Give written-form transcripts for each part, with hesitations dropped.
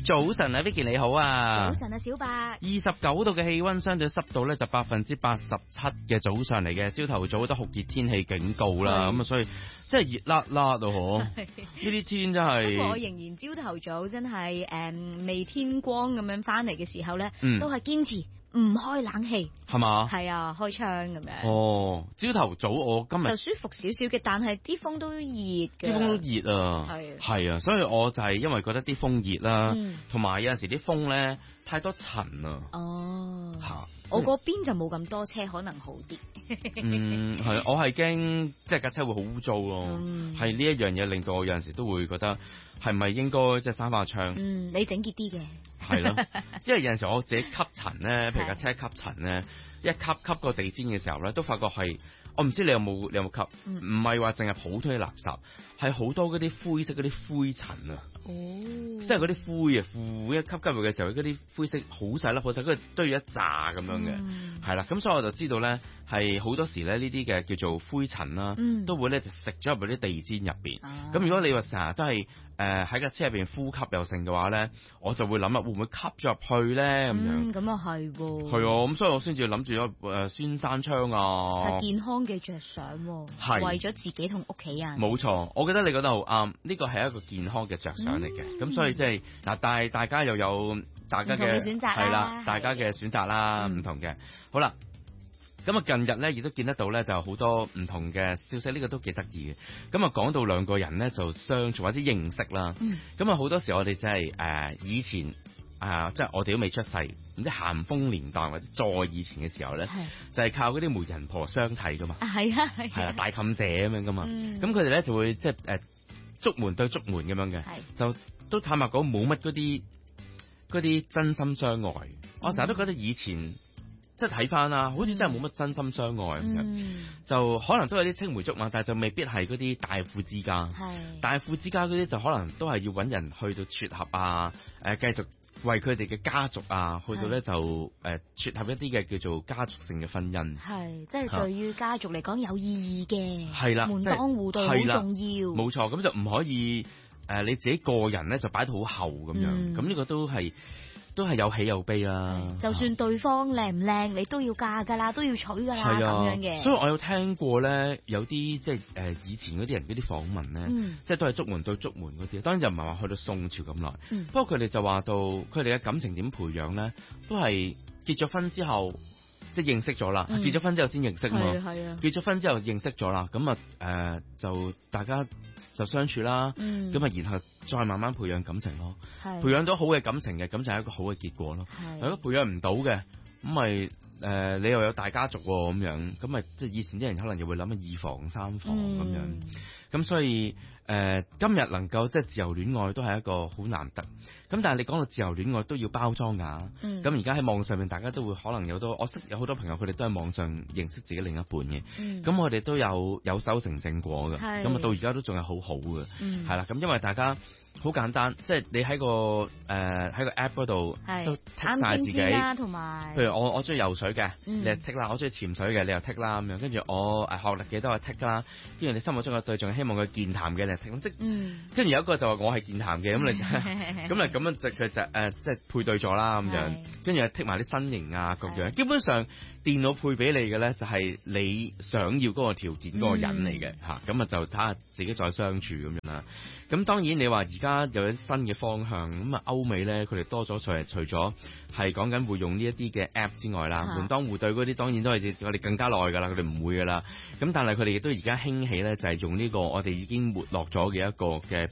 早晨啊 Vicky 你好啊。 早晨啊小白。 29度嘅氣溫，相對濕度咧就87%嘅早上嚟嘅，朝頭早都酷熱天氣警告啦，咁啊所以真係熱辣辣咯嗬。呢啲天真係。 不過我仍然朝頭早真係未天光咁樣翻嚟嘅時候咧，都係堅持唔開冷氣， 係嘛？ 係啊，開窗咁樣。 哦，朝頭早我今日就舒服少少嘅，但係啲風都熱嘅。 啲風都熱啊，係啊，所以我就係因為覺得啲風熱啦，同埋有陣時啲風咧太多塵啊。 哦，我嗰邊就冇咁多車，可能好啲。 係，我係驚即係架車會好污糟咯。係呢一樣嘢令到我有陣時都會覺得係咪應該即係閂翻窗？ 你整潔啲嘅。 係咯，因為有陣時我自己吸塵咧，譬如架車吸塵咧，一吸個地氈嘅時候咧，都發覺係，我唔知你有冇吸，唔係話淨係普通嘅垃圾，係好多嗰啲灰色嗰啲灰塵啊，即係嗰啲灰啊，一吸入嘅時候，嗰啲灰色好細粒，好細，跟住堆住一紮咁樣嘅，係啦，咁所以我就知道咧，係好多時咧呢啲嘅叫做灰塵啦，都會咧就食咗入去啲地氈入邊，咁如果你話成日都係喺架車入邊呼吸又剩嘅話咧，我就會諗啊，會唔會吸咗入去咧咁樣？ 咁啊係喎。 係啊，咁所以我先至諗住咗先閂窗啊。 係健康嘅着想，係為咗自己同屋企人。 冇錯，我覺得你覺得好啱，呢個係一個健康嘅着想嚟嘅。咁所以即係嗱，但係大家又有大家嘅選擇， 係啦，大家嘅選擇啦，唔同嘅。好啦。咁啊，近日咧亦都見得到咧，就好多唔同嘅消息，呢個都幾得意嘅。咁啊，講到兩個人咧就相處或者認識啦。咁啊，好多時我哋真係以前即係我哋都未出世，唔知咸豐年代或者再以前嘅時候咧，就係靠嗰啲媒人婆相睇噶嘛。係啊，大妗姐咁樣噶嘛。咁佢哋咧就會即係竹門對竹門咁樣嘅，就都坦白講冇乜嗰啲真心相愛。我成日都覺得以前。即係睇翻啦，好似真係冇乜真心相愛咁樣，就可能都有啲青梅竹馬，但係就未必係嗰啲大富之家。大富之家嗰啲就可能都係要揾人去到撮合啊，繼續為佢哋嘅家族啊，去到咧就撮合一啲嘅叫做家族性嘅婚姻。 即係對於家族嚟講有意義嘅。係啦，門當戶對好重要。 冇錯，咁就唔可以你自己個人咧就擺到好後咁樣，咁呢個都係有喜有悲啦。 就算對方靚唔靚，你都要嫁噶啦，都要娶噶啦咁樣嘅。 所以我有聽過咧，有啲即係以前嗰啲人嗰啲訪問咧，即係都係竹門對竹門嗰啲。當然就唔係話去到宋朝咁耐，不過佢哋就話到佢哋嘅感情點培養咧，都係結咗婚之後即係認識咗啦，結咗婚之後先認識嘛。結咗婚之後認識咗啦，咁啊就大家就相處啦，咁啊然後再慢慢培養感情咯，培養到好嘅感情嘅，咁就係一個好嘅結果咯。如果培養唔到嘅，咁咪你又有大家族咁樣，咁咪即係以前啲人可能又會諗二房三房咁樣，咁所以今日能夠即係自由戀愛都係一個好難得。咁但係你講到自由戀愛都要包裝㗎，咁而家喺網上面大家都會可能有我識有好多朋友佢哋都喺網上認識自己另一半嘅，咁我哋都有修成正果嘅，咁啊到而家都仲係好好嘅，係啦，咁因為大家好簡單，即係你喺個 app 嗰度都剔晒自己， 同埋譬如我中意游水嘅，你就剔啦；我中意潛水嘅，你又剔啦咁樣。跟住我學歷幾多我剔啦，跟住你心目中嘅對象希望佢健談嘅，你剔。即跟住有一個就話我係健談嘅，咁你咁樣就佢就即係配對咗啦咁樣。跟住又剔埋啲身形啊各樣，基本上電腦配俾你嘅咧就係你想要嗰個條件嗰個人嚟嘅嚇，咁啊就睇下自己再相處咁樣啦。咁當然你話而家有啲新嘅方向，咁啊歐美咧佢哋多咗除咗係講緊會用呢一啲嘅 app 之外啦，門當戶對嗰啲當然都係我哋更加耐㗎啦，佢哋唔會㗎啦。咁但係佢哋亦都而家興起咧，就係用呢個我哋已經沒落咗嘅一個嘅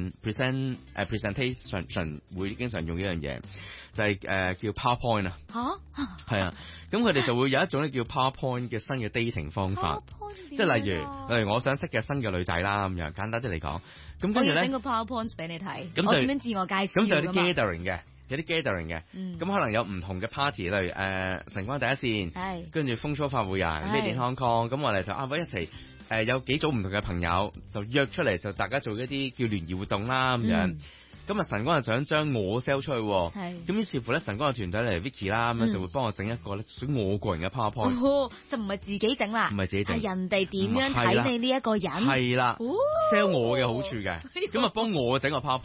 presentation 會經常用呢樣嘢，就係叫 PowerPoint 啊。係啊，咁佢哋就會有一種咧叫 PowerPoint 嘅新嘅 dating 方法，即係例如我想識嘅新嘅女仔啦咁樣，簡單啲嚟講。咁跟住咧， 整個 PowerPoint 俾你睇， 咁我點樣自我介紹？ 咁就有啲 gathering 嘅，咁可能有唔同嘅 party，例如晨光第一線，跟住風騷發會人 Made in Hong Kong，咁我哋就一齊有幾組唔同嘅朋友就約出嚟，就大家做一啲叫聯誼活動啦咁樣。咁啊晨光就想將我 sell 出去，咁於是乎咧晨光嘅團隊嚟 Vicky 啦，咁就會幫我整一個咧屬於我個人嘅 PowerPoint， 就唔係自己整啦， 唔係自己整， 係人哋點樣睇你呢一個人， 係啦，sell 我嘅好處嘅，咁啊幫我整個 PowerPoint。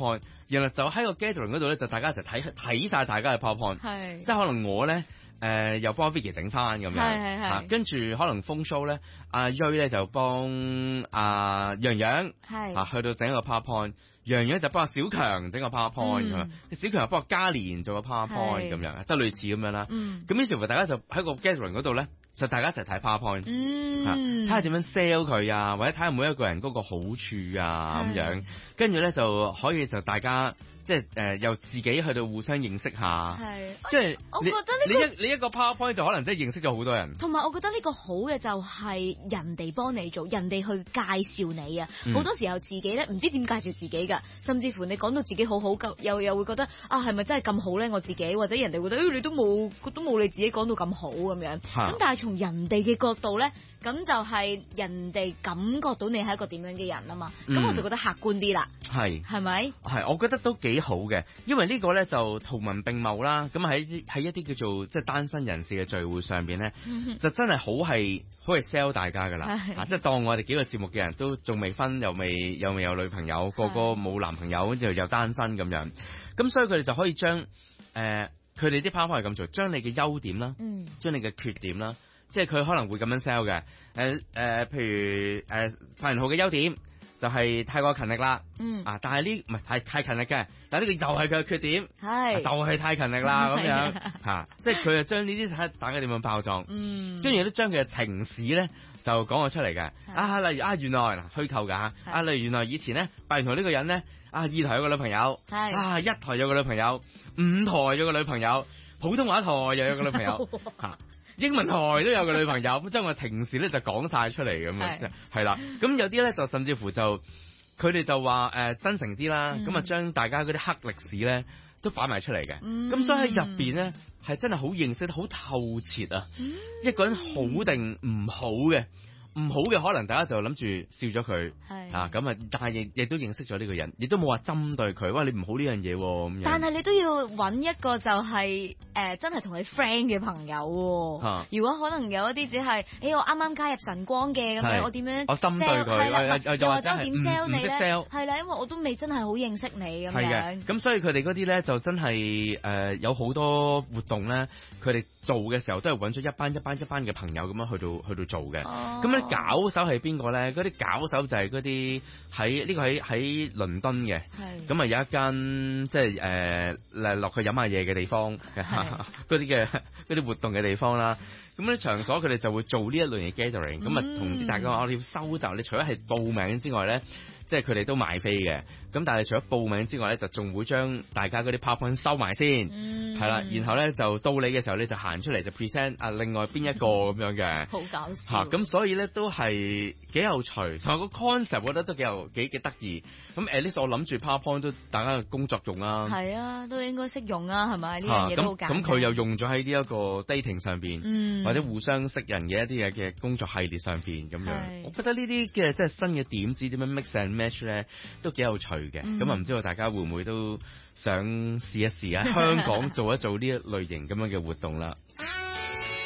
然後就喺個 gathering 嗰度咧，就大家一齊睇曬大家嘅 PowerPoint， 係， 即係可能我咧又幫 Vicky 整翻咁樣，跟住可能風 show 咧，阿瑞咧就幫阿洋洋去到整一個 PowerPoint。洋洋就幫阿小強整個 PowerPoint 咁樣，小強又幫阿嘉蓮做個 PowerPoint 咁樣，即係類似咁樣啦。咁於是乎大家就喺個 gathering 嗰度咧，就大家一齊睇 PowerPoint，睇下點樣 sell 佢啊，或者睇下每一個人嗰個好處啊咁樣，跟住咧就可以就大家。即係又自己去到互相認識下，即係我覺得你一個 PowerPoint 就可能真係認識咗好多人。 同埋我覺得呢個好嘅就係人哋幫你做，人哋去介紹你啊。好多時候自己咧唔知點介紹自己㗎，甚至乎你講到自己好好，又會覺得啊係咪真係咁好咧？我自己或者人哋覺得你都冇你自己講到咁好咁樣。咁但係從人哋嘅角度咧，咁就係人哋感覺到你係一個點樣嘅人啊嘛。咁我就覺得客觀啲啦。係咪？係， 我覺得都幾好嘅，因為呢個咧就圖文並茂啦。咁喺一啲叫做即係單身人士嘅聚會上邊咧，就真係好係 sell 大家噶啦。即係當我哋幾個節目嘅人都仲未婚，又未有女朋友，個個冇男朋友，又單身咁樣。咁所以佢哋就可以將佢哋啲 PowerPoint 係咁做，將你嘅優點啦，將你嘅缺點啦，即係佢可能會咁樣 sell 嘅。譬如發言號嘅優點。就係太過勤力啦，但係呢唔係太勤力嘅，但係呢個又係佢嘅缺點，就係太勤力啦咁樣，即係佢就將呢啲睇大家點樣包裝，跟住都將佢嘅情史咧就講咗出嚟嘅，例如原來嗱虛構㗎例如原來以前咧白元豪呢個人咧二台有個女朋友，一台有個女朋友，5台有個女朋友，普通話台又有個女朋友英文台都有個女朋友，咁將個情事咧就講晒出嚟咁樣，係啦。咁有啲咧就甚至乎就佢哋就話真誠啲啦，咁啊將大家嗰啲黑歷史咧都擺埋出嚟嘅。咁所以喺入邊咧係真係好認識得好透徹啊！一個人好定唔好嘅。唔好嘅可能大家就諗住笑咗佢，咁但係亦都認識咗呢個人，亦都冇話針對佢，哇你唔好呢樣嘢咁樣。但係你都要揾一個就係真係同你 friend 嘅朋友喎。如果可能有一啲只係我啱啱加入晨光嘅咁樣，我點樣我針對佢，又或者點 sell 你咧？係啦，因為我都未真係好認識你咁樣。係嘅，咁所以佢哋嗰啲咧就真係有好多活動咧，佢哋做嘅時候都係揾咗一班嘅朋友咁樣去到做嘅。咁咧搞手係邊個咧？嗰啲搞手就係嗰啲喺倫敦嘅，咁啊有一間即係落去飲下嘢嘅地方，嗰啲活動嘅地方啦。咁啲場所佢哋就會做呢一類嘅 gathering，咁啊同大家講我哋要收集。你除咗係報名之外咧，即係佢哋都買飛嘅。咁但係除咗報名之外咧，就仲會將大家嗰啲 PowerPoint 收埋先，係啦，然後咧就到你嘅時候，你就行出嚟就 present 另外邊一個咁樣嘅，好搞笑咁所以咧都係幾有趣，同埋個 concept 我覺得都幾得意。咁 at least 我諗住 PowerPoint 都大家嘅工作用啦，係啊，都應該識用啊，係咪？呢樣嘢都好簡單。咁佢又用咗喺呢一個 dating 上邊，或者互相識人嘅一啲嘅工作系列上邊咁樣。我覺得呢啲嘅即係新嘅點子點樣 mix and match 咧，都幾有趣嘅。咁啊唔知道大家會唔會都想試一試啊？香港做一做呢一類型咁樣嘅活動啦。